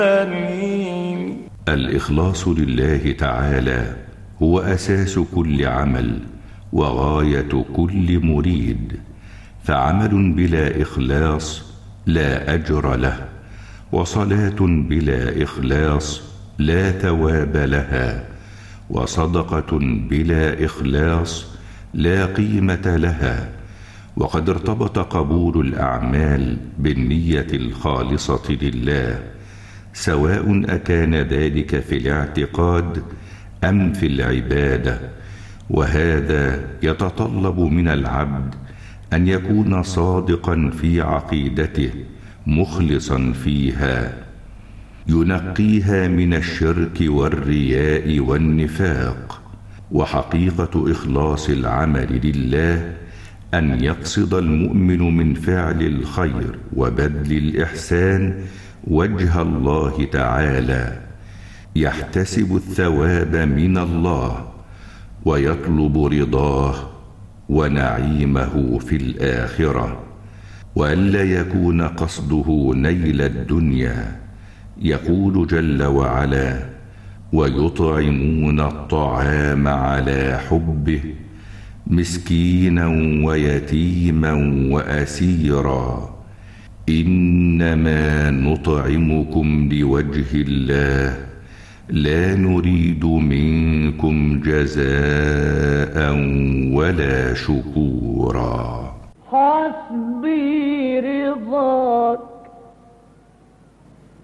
الإخلاص لله تعالى هو أساس كل عمل وغاية كل مريد، فعمل بلا إخلاص لا أجر له، وصلاة بلا إخلاص لا ثواب لها، وصدقة بلا إخلاص لا قيمة لها. وقد ارتبط قبول الأعمال بالنية الخالصة لله، سواء أكان ذلك في الاعتقاد أم في العبادة، وهذا يتطلب من العبد أن يكون صادقا في عقيدته مخلصا فيها، ينقيها من الشرك والرياء والنفاق. وحقيقة إخلاص العمل لله أن يقصد المؤمن من فعل الخير وبذل الإحسان وجه الله تعالى، يحتسب الثواب من الله ويطلب رضاه ونعيمه في الآخرة، وألا يكون قصده نيل الدنيا. يقول جل وعلا: ويطعمون الطعام على حبه مسكينا ويتيما وأسيرا إنما نطعمكم لوجه الله لا نريد منكم جزاء ولا شكورا. حسبي رضاك